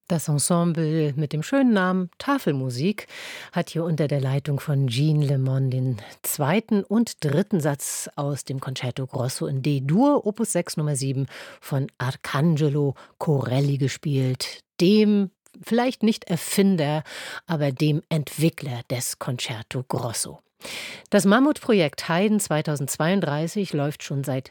Das Ensemble mit dem schönen Namen Tafelmusik hat hier unter der Leitung von Jean Lemon den zweiten und dritten Satz aus dem Concerto Grosso in D-Dur, Opus 6 Nummer 7 von Arcangelo Corelli gespielt, dem vielleicht nicht Erfinder, aber dem Entwickler des Concerto Grosso. Das Mammutprojekt Haydn 2032 läuft schon seit